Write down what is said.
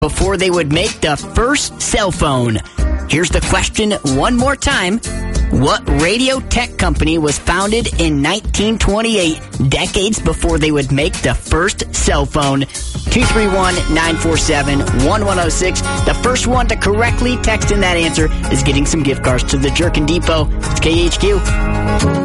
before they would make the first cell phone? Here's the question one more time. What radio tech company was founded in 1928, decades before they would make the first cell phone? 231-947-1106. The first one to correctly text in that answer is getting some gift cards to the Jerkin Depot. It's KHQ.